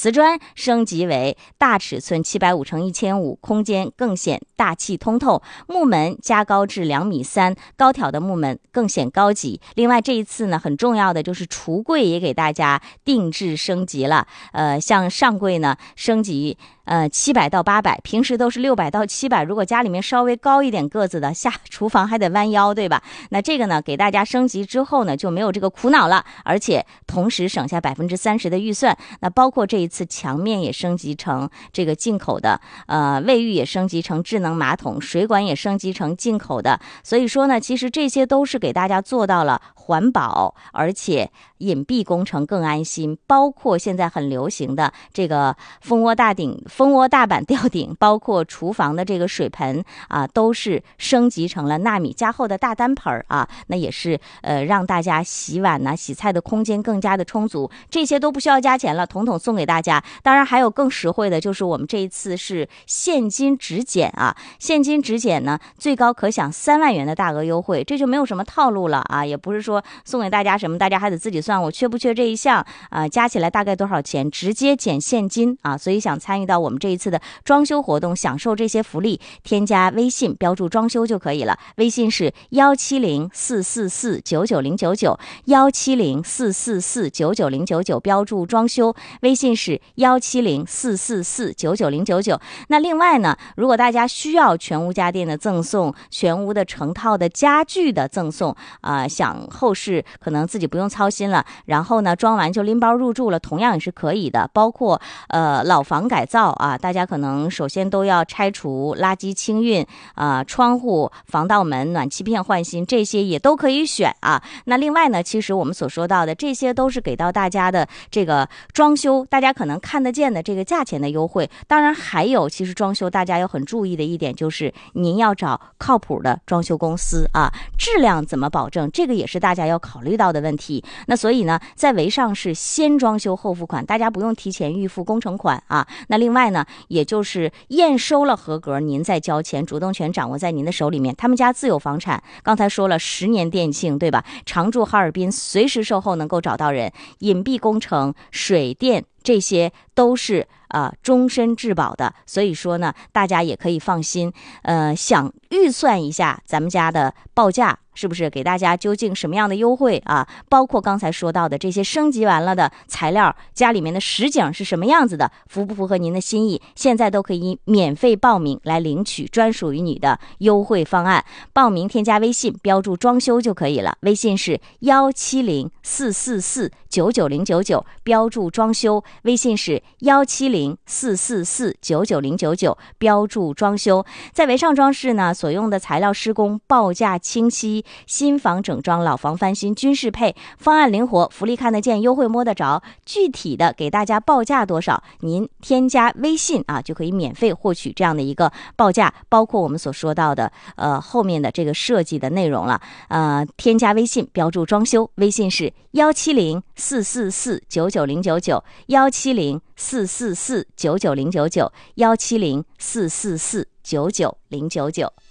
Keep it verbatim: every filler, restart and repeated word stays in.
瓷砖升级为大尺寸七百五乘一千五，空间更显大气通透。木门加高至两米三，高挑的木门更显高级。另外这一次呢，很重要的就是橱柜也给大家定制升级了。呃，像上柜呢升级呃七百到八百，平时都是六百到七百。如果家里面稍微高一点个子的，下厨房还得弯腰，对吧？那这个呢，给大家升级之后呢，就没有这个苦恼了，而且同时省下百分之三十的预算。那包括这一次墙面也升级成这个进口的，呃，卫浴也升级成智能马桶，水管也升级成进口的。所以说呢，其实这些都是给大家做到了环保，而且隐蔽工程更安心。包括现在很流行的这个蜂窝大顶、蜂窝大板吊顶，包括厨房的这个水盆啊，都是升级成了纳米加厚的大单盆啊，那也是呃让大家洗碗呐、啊、洗菜的空间更加的充足。这些都不需要加钱了，统统送给大家。当然还有更实惠的，就是我们这一次是现金直减啊，现金直减呢，最高可享三万元的大额优惠，这就没有什么套路了啊，也不是说送给大家什么，大家还得自己算我缺不缺这一项啊、呃，加起来大概多少钱，直接减现金啊。所以想参与到我们这一次的装修活动，享受这些福利，添加微信标注装修就可以了，微信是幺七零四四四九九零九九，幺七零四四四九九零九九，标注装修，微信是幺七零四四四九九零九九。那另外呢，如果大家需要全屋家电的赠送，全屋的成套的家具的赠送啊、呃，想后市可能自己不用操心了，然后呢装完就拎包入住了，同样也是可以的。包括呃老房改造啊，大家可能首先都要拆除垃圾清运啊、呃，窗户、防盗门、暖气片换新，这些也都可以选啊。那另外呢，其实我们所说到的这些都是给到大家的这个装修，大家可能看得见的这个价钱的优惠。当然还有，其实装修大家要很注意的一点就是您要找靠谱的装修公司啊，质量怎么保证，这个也是大家要考虑到的问题。那所以呢，在维上是先装修后付款，大家不用提前预付工程款啊。那另外呢，也就是验收了合格，您再交钱，主动权掌握在您的手里面。他们家自有房产，刚才说了十年店庆，对吧？常驻哈尔滨，随时售后能够找到人。隐蔽工程、水电这些都是啊、呃、终身质保的，所以说呢，大家也可以放心。呃，想预算一下咱们家的报价，是不是给大家究竟什么样的优惠啊？包括刚才说到的这些升级完了的材料，家里面的实景是什么样子的，符不符合您的心意？现在都可以免费报名来领取专属于你的优惠方案。报名添加微信，标注装修就可以了，微信是幺七零四四四九九零九九，标注装修，微信是幺七零四四四九九零九九，标注装修。在维上装饰呢，所用的材料施工报价清晰，新房整装、老房翻新均适配，方案灵活，福利看得见，优惠摸得着。具体的给大家报价多少，您添加微信啊，就可以免费获取这样的一个报价，包括我们所说到的呃后面的这个设计的内容了。呃，添加微信标注装修，微信是幺七零四四四九九零九九，幺七零四四四九九零九九，幺七零四四四九九零九九。